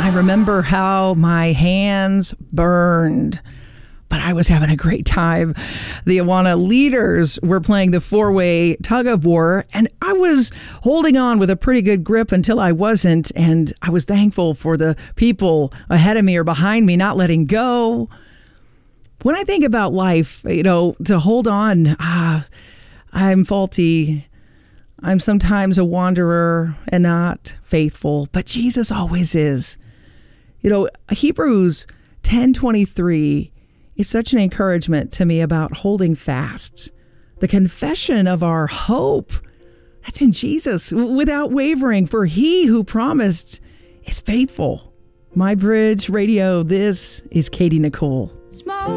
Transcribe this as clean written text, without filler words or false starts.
I remember how my hands burned, but I was having a great time. The Awana leaders were playing the four-way tug of war, and I was holding on with a pretty good grip until I wasn't, and I was thankful for the people ahead of me or behind me not letting go. When I think about life, to hold on, I'm faulty. I'm sometimes a wanderer and not faithful, but Jesus always is. Hebrews 10:23 is such an encouragement to me about holding fast. The confession of our hope, that's in Jesus, without wavering, for he who promised is faithful. My Bridge Radio, this is Katie Nicole. Smoke